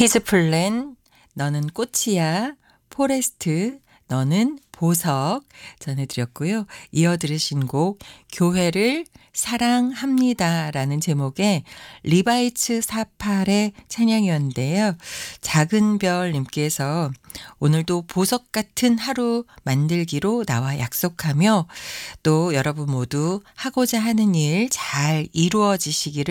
히즈플랜 너는 꽃이야, 포레스트 너는 보석 전해드렸고요. 이어 들으신 곡 교회를 사랑합니다라는 제목의 리바이츠 48의 찬양이었는데요. 작은 별 님께서 오늘도 보석 같은 하루 만들기로 나와 약속하며 또 여러분 모두 하고자 하는 일 잘 이루어지시기를